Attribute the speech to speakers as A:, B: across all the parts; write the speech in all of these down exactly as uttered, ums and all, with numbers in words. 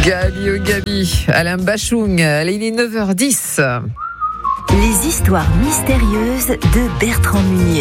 A: Gabi oh Gabi, Alain Bachung, allez, il est neuf heures dix.
B: Les histoires mystérieuses de Bertrand Munier.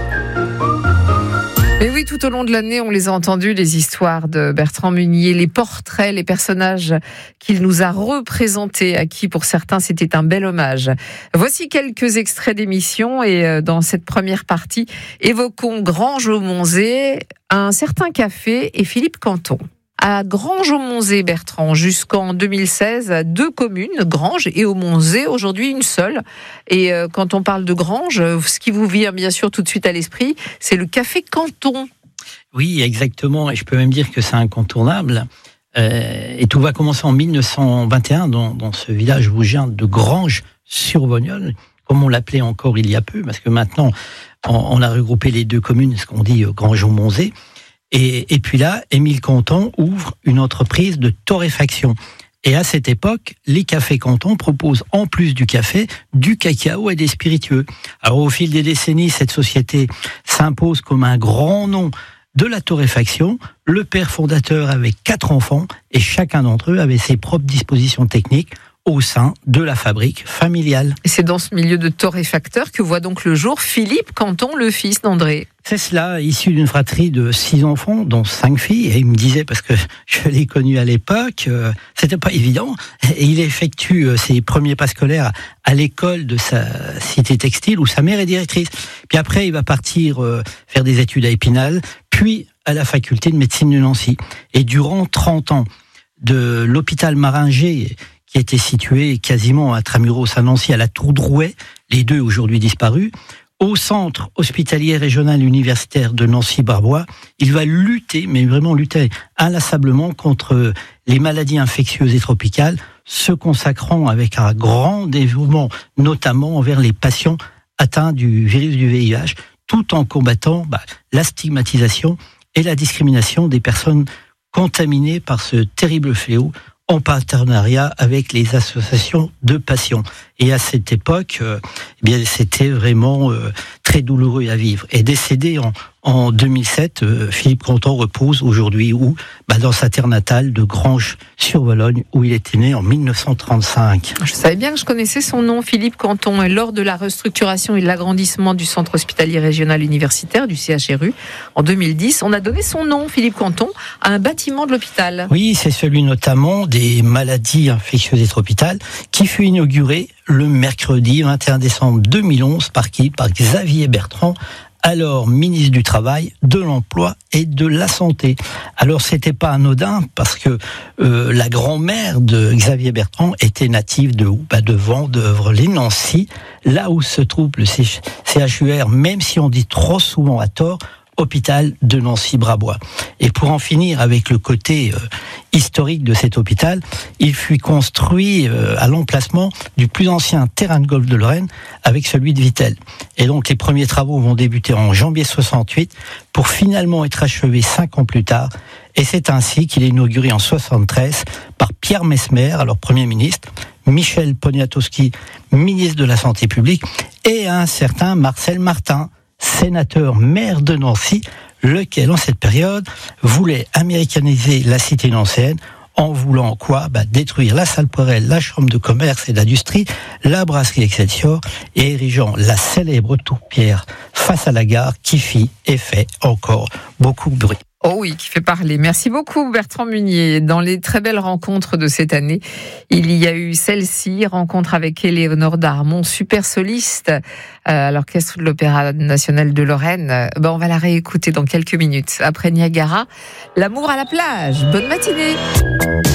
A: Et oui, tout au long de l'année, on les a entendues, les histoires de Bertrand Munier, les portraits, les personnages qu'il nous a représentés, à qui, pour certains, c'était un bel hommage. Voici quelques extraits d'émissions et dans cette première partie, évoquons Granges-au-Monzé, un certain café et Philippe Canton. À Granges-au-Monzé, Bertrand, jusqu'en deux mille seize, deux communes, Granges et Aumonzé, aujourd'hui une seule. Et euh, quand on parle de Granges, ce qui vous vient bien sûr tout de suite à l'esprit, c'est le café Canton.
C: Oui, exactement, et je peux même dire que c'est incontournable. Euh, et tout va commencer en mille neuf cent vingt et un dans, dans ce village vosgien de Granges-sur-Vognols, comme on l'appelait encore il y a peu, parce que maintenant on, on a regroupé les deux communes, ce qu'on dit euh, Granges-au-Monzé. Et, et puis là, Émile Canton ouvre une entreprise de torréfaction. Et à cette époque, les cafés Canton proposent, en plus du café, du cacao et des spiritueux. Alors au fil des décennies, cette société s'impose comme un grand nom de la torréfaction. Le père fondateur avait quatre enfants et chacun d'entre eux avait ses propres dispositions techniques au sein de la fabrique familiale.
A: Et c'est dans ce milieu de torréfacteurs que voit donc le jour Philippe Canton, le fils d'André.
C: C'est cela, issu d'une fratrie de six enfants, dont cinq filles. Et il me disait, parce que je l'ai connu à l'époque, euh, c'était pas évident. Et il effectue euh, ses premiers pas scolaires à l'école de sa cité textile, où sa mère est directrice. Puis après, il va partir euh, faire des études à Épinal, puis à la faculté de médecine de Nancy. Et durant trente ans, de l'hôpital Maringer, qui était situé quasiment intramuros à Nancy, à la Tour Drouet, les deux aujourd'hui disparus, au centre hospitalier régional universitaire de Nancy-Barbois, il va lutter, mais vraiment lutter inlassablement contre les maladies infectieuses et tropicales, se consacrant avec un grand dévouement, notamment envers les patients atteints du virus du V I H, tout en combattant bah, la stigmatisation et la discrimination des personnes contaminées par ce terrible fléau, en partenariat avec les associations de patients. Et à cette époque, euh, eh bien, c'était vraiment euh, très douloureux à vivre. Et décédé en, en deux mille sept, euh, Philippe Canton repose aujourd'hui où bah, dans sa terre natale de Granges-sur-Vologne, où il était né en mille neuf cent trente-cinq.
A: Je savais bien que je connaissais son nom, Philippe Canton. Et lors de la restructuration et de l'agrandissement du centre hospitalier régional universitaire, du C H R U, en deux mille dix, on a donné son nom, Philippe Canton, à un bâtiment de l'hôpital.
C: Oui, c'est celui notamment des maladies infectieuses et tropicales, qui fut inauguré le mercredi vingt et un décembre deux mille onze par qui ? Par Xavier Bertrand, alors ministre du Travail, de l'Emploi et de la Santé. Alors c'était pas anodin parce que euh, la grand-mère de Xavier Bertrand était native de où ? Bah, de Vendeuvre-les-Nancy, là où se trouve le C H U R, même si on dit trop souvent à tort, hôpital de Nancy-Brabois. Et pour en finir avec le côté euh, historique de cet hôpital, il fut construit euh, à l'emplacement du plus ancien terrain de golf de Lorraine avec celui de Vittel. Et donc les premiers travaux vont débuter en janvier soixante-huit pour finalement être achevés cinq ans plus tard. Et c'est ainsi qu'il est inauguré en soixante-treize par Pierre Messmer, alors Premier ministre, Michel Poniatowski, ministre de la Santé publique, et un certain Marcel Martin, sénateur maire de Nancy, lequel en cette période voulait américaniser la cité nancéenne en voulant quoi ? Bah, détruire la salle Poirel, la chambre de commerce et d'industrie, la brasserie Excelsior, et érigeant la célèbre tourbière face à la gare qui fit et fait encore beaucoup de bruit.
A: Oh oui, qui fait parler. Merci beaucoup Bertrand Munier. Dans les très belles rencontres de cette année, il y a eu celle-ci, rencontre avec Éléonore Darmon, super soliste euh, à l'Orchestre de l'Opéra National de Lorraine. Ben, on va la réécouter dans quelques minutes. Après Niagara, l'amour à la plage. Bonne matinée.